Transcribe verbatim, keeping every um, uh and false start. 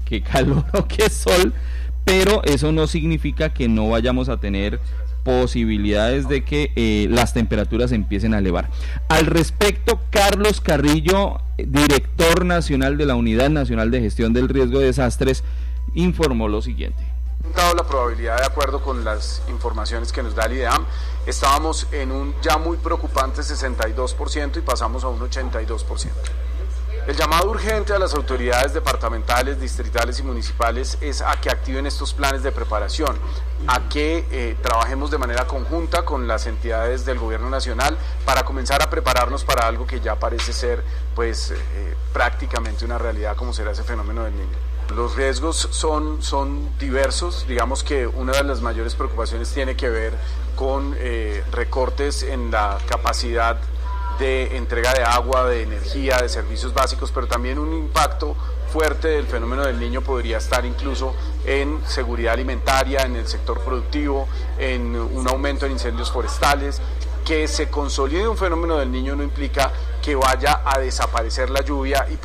qué calor o qué sol, pero eso no significa que no vayamos a tener posibilidades de que eh, las temperaturas empiecen a elevar. Al respecto, Carlos Carrillo, director nacional de la Unidad Nacional de Gestión del Riesgo de Desastres, informó lo siguiente. Dado la probabilidad, de acuerdo con las informaciones que nos da el IDEAM, estábamos en un ya muy preocupante sesenta y dos por ciento y pasamos a un ochenta y dos por ciento. El llamado urgente a las autoridades departamentales, distritales y municipales es a que activen estos planes de preparación, a que eh, trabajemos de manera conjunta con las entidades del gobierno nacional para comenzar a prepararnos para algo que ya parece ser pues eh, prácticamente una realidad, como será ese fenómeno del Niño. Los riesgos son, son diversos, digamos que una de las mayores preocupaciones tiene que ver con eh, recortes en la capacidad de entrega de agua, de energía, de servicios básicos, pero también un impacto fuerte del fenómeno del Niño podría estar incluso en seguridad alimentaria, en el sector productivo, en un aumento en incendios forestales. Que se consolide un fenómeno del Niño no implica que vaya a desaparecer la lluvia y